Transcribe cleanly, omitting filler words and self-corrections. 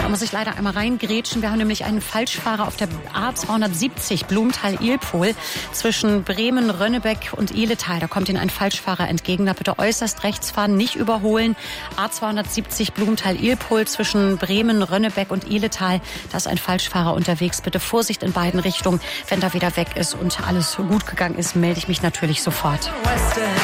Da muss ich leider einmal reingrätschen. Wir haben nämlich einen Falschfahrer auf der A270 Blumenthal-Ilpol zwischen Bremen, Rönnebeck und Ihletal. Da kommt Ihnen ein Falschfahrer entgegen. Da bitte äußerst rechts fahren, nicht überholen. A270 Blumenthal-Ilpol zwischen Bremen, Rönnebeck und Ihletal. Da ist ein Falschfahrer unterwegs. Bitte Vorsicht in beiden Richtungen. Wenn da wieder weg ist und alles gut gegangen ist, melde ich mich natürlich sofort.